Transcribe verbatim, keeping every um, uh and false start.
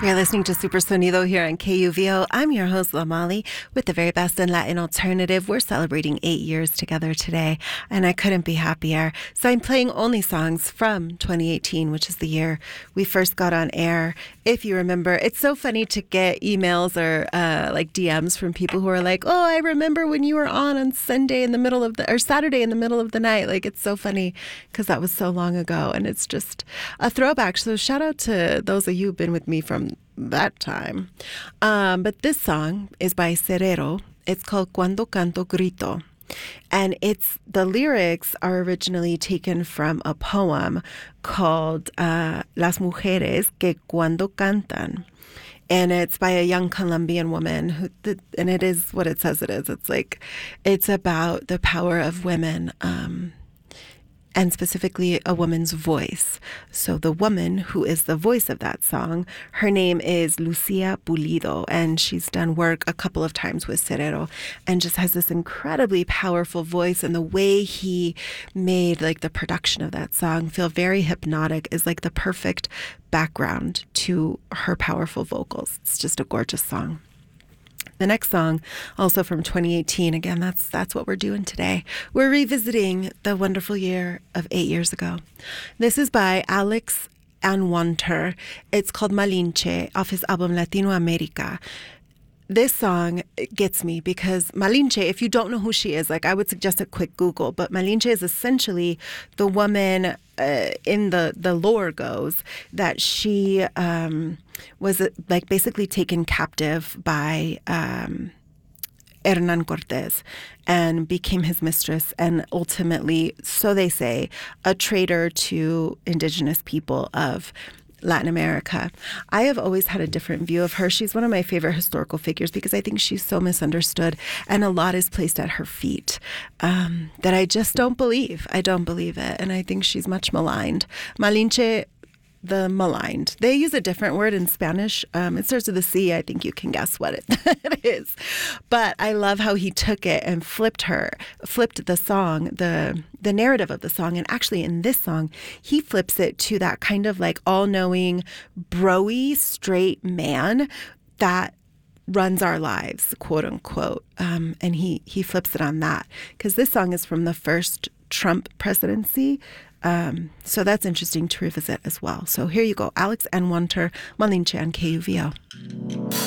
You're listening to Super Sonido here on K U V O. I'm your host, Lamali, with the very best in Latin alternative. We're celebrating eight years together today, and I couldn't be happier. So I'm playing only songs from twenty eighteen, which is the year we first got on air. If you remember, it's so funny to get emails or uh, like D Ms from people who are like, oh, I remember when you were on on Sunday in the middle of the, or Saturday in the middle of the night. Like, it's so funny because that was so long ago, and it's just a throwback. So shout out to those of you who've been with me from that time. Um, but this song is by Serero. It's called Cuando Canto Grito. And it's the lyrics are originally taken from a poem called uh, Las Mujeres que Cuando Cantan. And it's by a young Colombian woman who, and it is what it says it is. It's like, it's about the power of women, um, and specifically a woman's voice. So the woman who is the voice of that song, her name is Lucia Pulido, and she's done work a couple of times with Serero and just has this incredibly powerful voice. And the way he made like the production of that song feel very hypnotic is like the perfect background to her powerful vocals. It's just a gorgeous song. The next song, also from twenty eighteen, again, that's that's what we're doing today. We're revisiting the wonderful year of eight years ago. This is by Alex Anwandter. It's called Malinche off his album Latino America. This song gets me because Malinche, if you don't know who she is, like I would suggest a quick Google, but Malinche is essentially the woman uh, in the, the lore goes that she um, was uh, like basically taken captive by um, Hernan Cortés and became his mistress and ultimately, so they say, a traitor to indigenous people of Latin America. I have always had a different view of her. She's one of my favorite historical figures because I think she's so misunderstood and a lot is placed at her feet um, that I just don't believe. I don't believe it. And I think she's much maligned. Malinche, the maligned. They use a different word in Spanish. Um, it starts with a C. I think you can guess what it, it is. But I love how he took it and flipped her, flipped the song, the the narrative of the song. And actually in this song, he flips it to that kind of like all-knowing, bro-y, straight man that runs our lives, quote unquote. Um, and he, he flips it on that because this song is from the first Trump presidency. Um, so that's interesting to revisit as well. So here you go. Alex Anwandter, Malinche on K U V O.